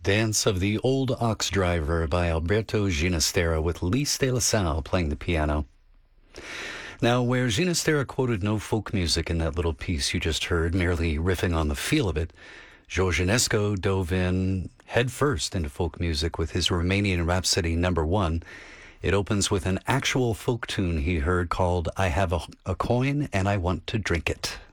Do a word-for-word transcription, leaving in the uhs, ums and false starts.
Dance of the Old Ox Driver by Alberto Ginastera with Lise de la Salle playing the piano. Now, where Ginastera quoted no folk music in that little piece you just heard, merely riffing on the feel of it, George Enesco dove in headfirst into folk music with his Romanian Rhapsody number one. It opens with an actual folk tune he heard called I Have a, a Coin and I Want to Drink It.